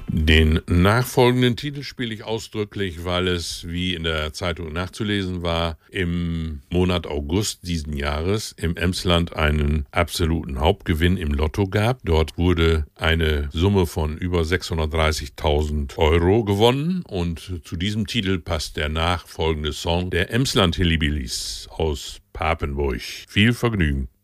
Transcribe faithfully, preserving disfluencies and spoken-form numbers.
Den nachfolgenden Titel spiele ich ausdrücklich, weil es, wie in der Zeitung nachzulesen war, im Monat August diesen Jahres im Emsland einen absoluten Hauptgewinn im Lotto gab. Dort wurde eine Summe von über sechshundertdreißigtausend Euro gewonnen und zu diesem Titel passt der nachfolgende Song der Emsland Hillbillies aus Papenburg. Viel Vergnügen.